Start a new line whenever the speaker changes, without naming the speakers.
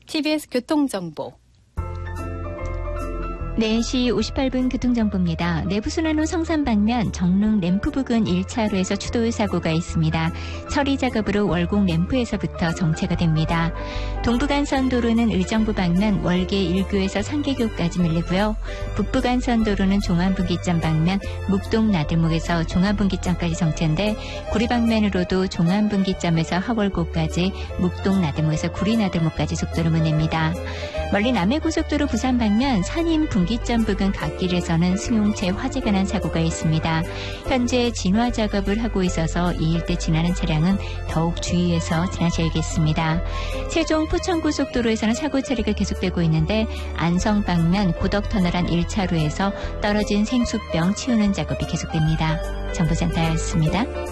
TBS 교통정보.
4시 58분 교통정보입니다. 내부순환로 성산 방면 정릉 램프 부근 1차로에서 추돌 사고가 있습니다. 처리 작업으로 월곡 램프에서부터 정체가 됩니다. 동부간선도로는 의정부 방면 월계 1교에서 상계교까지 밀리고요. 북부간선도로는 종암분기점 방면 묵동 나들목에서 종암분기점까지 정체인데 구리 방면으로도 종암분기점에서 하월고까지 묵동 나들목에서 구리 나들목까지 속도를 못 냅니다. 멀리 남해고속도로 부산 방면 산임 분기점 부근 갓길에서는 승용차 화재가 난 사고가 있습니다. 현재 진화 작업을 하고 있어서 이 일대 지나는 차량은 더욱 주의해서 지나셔야겠습니다. 세종 포천고속도로에서는 사고 처리가 계속되고 있는데 안성 방면 고덕터널 안 1차로에서 떨어진 생수병 치우는 작업이 계속됩니다. 정보센터였습니다.